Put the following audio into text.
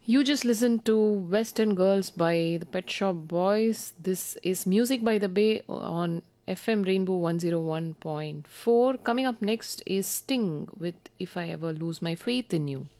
You just listened to Western Girls by the Pet Shop Boys. This is Music by the Bay on FM Rainbow 101.4. Coming up next is Sting with If I Ever Lose My Faith in You.